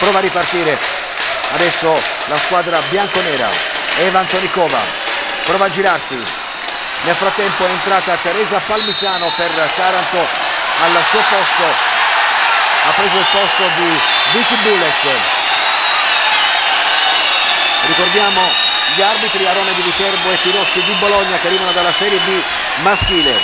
prova a ripartire adesso la squadra bianconera. Eva Antonikova prova a girarsi, nel frattempo è entrata Teresa Palmisano per Taranto, al suo posto ha preso il posto di Vicky Bullet. Ricordiamo gli arbitri: Arone di Viterbo e Tirozzi di Bologna, che arrivano dalla Serie B maschile.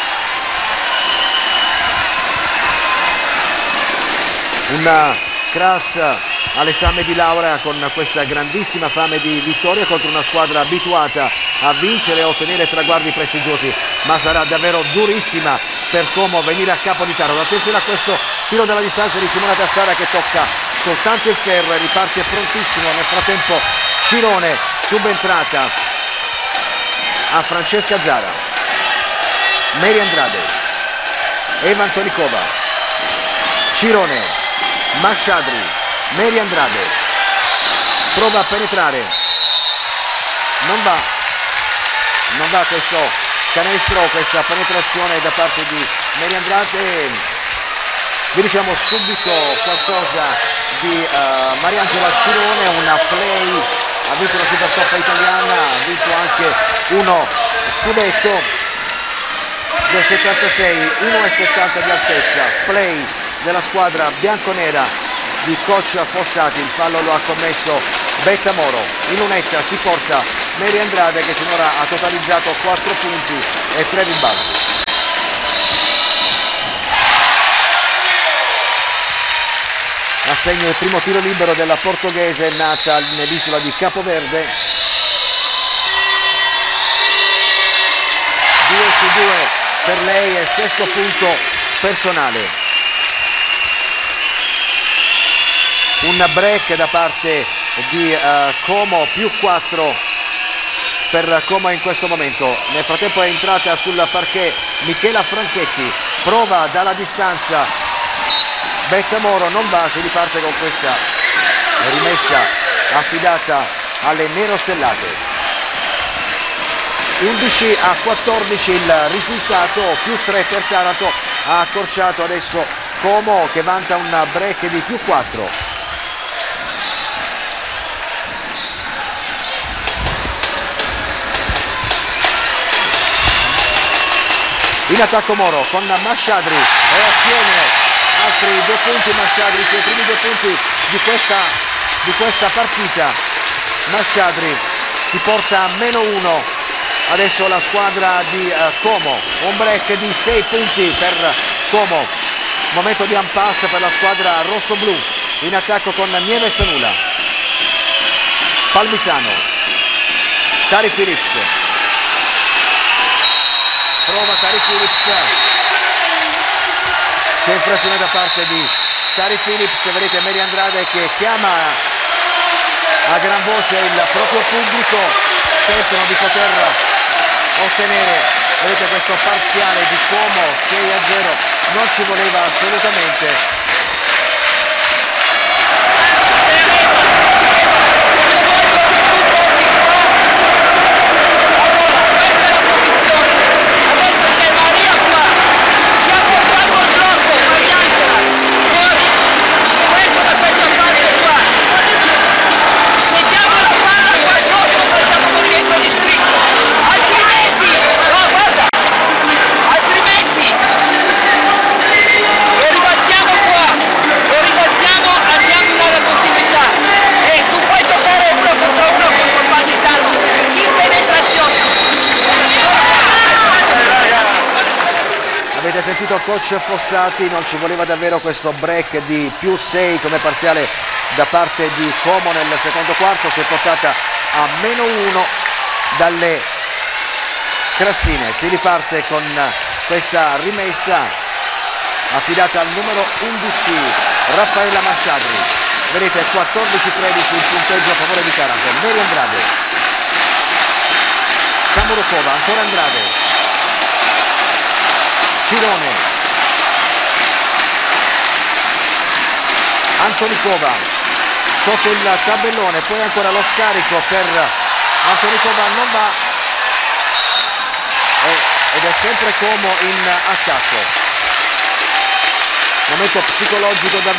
Una Cras all'esame di laurea con questa grandissima fame di vittoria contro una squadra abituata a vincere e ottenere traguardi prestigiosi, ma sarà davvero durissima per Como venire a capo di Taranto. Attenzione a questo tiro dalla distanza di Simona Tastara, che tocca soltanto il ferro e riparte prontissimo. Nel frattempo Cirone, subentrata a Francesca Zara. Mary Andrade, Eva Antonikova, Cirone, Masciadri, Mary Andrade prova a penetrare, non va questo canestro, questa penetrazione da parte di Mary Andrade. Vi diciamo subito qualcosa di Mariangela Cirone, una play, ha vinto la Supercoppa italiana, ha vinto anche uno scudetto del 76, 1,70 di altezza, play della squadra bianconera di coach Fossati. Il fallo lo ha commesso Betta Moro. In lunetta si porta Mary Andrade, che sinora ha totalizzato 4 punti e 3 rimbalzi. Assegna il primo tiro libero della portoghese nata nell'isola di Capoverde. 2 su 2 per lei e 6° punto personale. Un break da parte di Como, più 4 per Como in questo momento. Nel frattempo è entrata sul parquet Michela Franchetti, prova dalla distanza Betta Moro, non va, si riparte con questa rimessa affidata alle nerostellate. 11-14 il risultato, più 3 per Taranto, ha accorciato adesso Como, che vanta un break di più 4. In attacco Moro con Masciadri, e azione, altri 2 punti Masciadri, i suoi primi 2 punti di questa partita. Masciadri si porta a -1 adesso la squadra di Como, un break di 6 punti per Como. Momento di impasse per la squadra rossoblu. In attacco con Nieves Sanula, Palmisano, Tari Phillips, prova Tari Phillips, c'è infrazione da parte di Tari Phillips. Vedete Mary Andrade che chiama a gran voce il proprio pubblico, sentono di poter ottenere, vedete, questo parziale di Como 6-0, non ci voleva assolutamente. Avete sentito il coach Fossati, non ci voleva davvero questo break di più 6 come parziale da parte di Como nel secondo quarto. Si è portata a -1 dalle Crassine. Si riparte con questa rimessa affidata al numero 11 Raffaella Masciadri. Vedete 14-13 il punteggio a favore di Taranto. Mary Andrade, Samurokova, ancora Andrade, Cirone, Antonikova sotto il tabellone, poi ancora lo scarico per Antonikova, non va, ed è sempre Como in attacco. Momento psicologico da